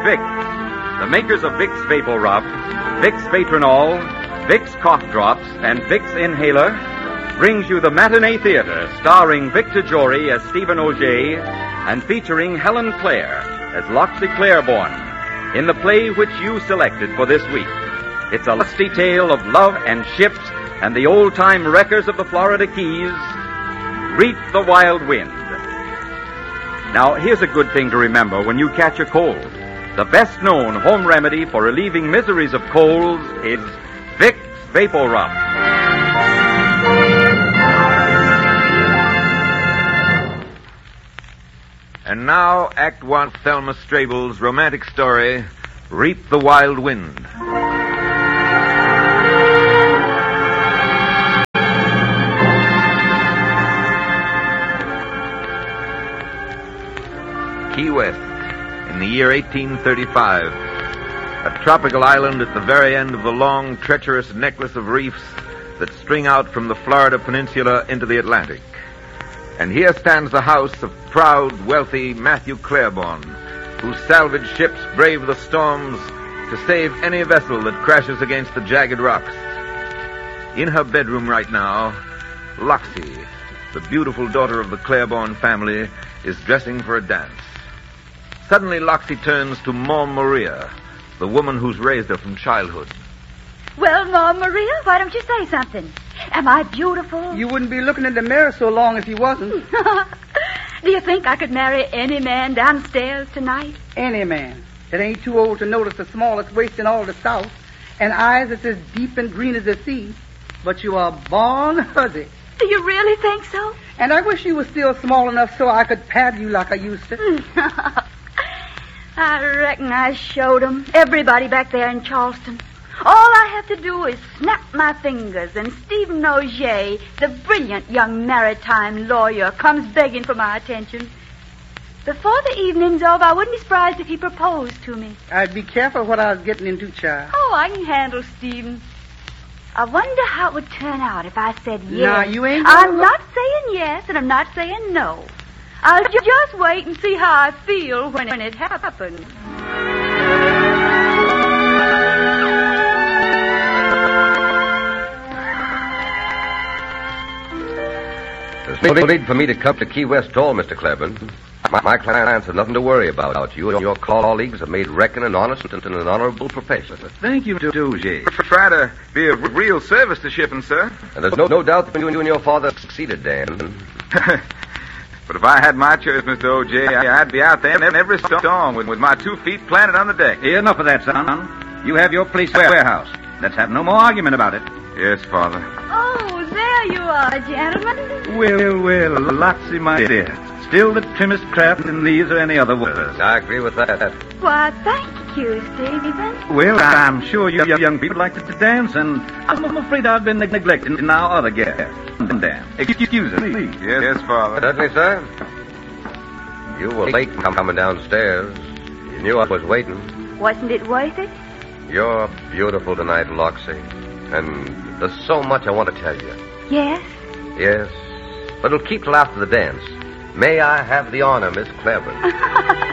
Vicks, the makers of Vicks Vapor Rub, Vicks Vatronol, Vicks Cough Drops, and Vicks Inhaler, brings you the Matinee Theater, starring Victor Jory as Stephen Auger and featuring Helen Clare as Loxie Claiborne in the play which you selected for this week. It's a lusty tale of love and ships and the old-time wreckers of the Florida Keys. Reap the Wild Wind. Now, here's a good thing to remember when you catch a cold. The best-known home remedy for relieving miseries of colds is Vicks Vapor Rub. And now, Act 1, Thelma Strable's romantic story, Reap the Wild Wind. Key West, in the year 1835. A tropical island at the very end of the long, treacherous necklace of reefs that string out from the Florida peninsula into the Atlantic. And here stands the house of proud, wealthy Matthew Claiborne, whose salvage ships brave the storms to save any vessel that crashes against the jagged rocks. In her bedroom right now, Loxie, the beautiful daughter of the Claiborne family, is dressing for a dance. Suddenly, Loxie turns to Mom Maria, the woman who's raised her from childhood. Well, Mom Maria, why don't you say something? Am I beautiful? You wouldn't be looking in the mirror so long if you wasn't. Do you think I could marry any man downstairs tonight? Any man that ain't too old to notice the smallest waist in all the South and eyes that's as deep and green as the sea. But you are born huzzy. Do you really think so? And I wish you were still small enough so I could pat you like I used to. I reckon I showed 'em. Everybody back there in Charleston. All I have to do is snap my fingers, and Stephen Auger, the brilliant young maritime lawyer, comes begging for my attention. Before the evening's over, I wouldn't be surprised if he proposed to me. I'd be careful what I was getting into, child. Oh, I can handle Stephen. I wonder how it would turn out if I said yes. Now, you ain't I'm not saying yes, and I'm not saying no. I'll just wait and see how I feel when it happens. There's no need for me to come to Key West at all, Mr. Claiborne. My clients have nothing to worry about. You and your colleagues have made reckon an honest and an honorable profession. Thank you, Auger. Try to be of real service to shipping, sir. And there's no doubt that you and your father succeeded, Dan. But if I had my choice, Mr. Auger, I'd be out there in every storm with my 2 feet planted on the deck. Enough of that, son. You have your police warehouse. Let's have no more argument about it. Yes, Father. Oh, there you are, gentlemen. Well, Loxie, my dear. Still the trimmest craft in these or any other waters. I agree with that. Why, thank you, Stephen. Well, I'm sure you young people like to dance, and I'm afraid I've been neglecting our other guests. Dan, excuse me, please. Yes, Father. Certainly, sir. You were late coming downstairs. You knew I was waiting. Wasn't it worth it? You're beautiful tonight, Loxie. And there's so much I want to tell you. Yes? Yes, but it'll keep till after the dance. May I have the honor, Miss Claiborne?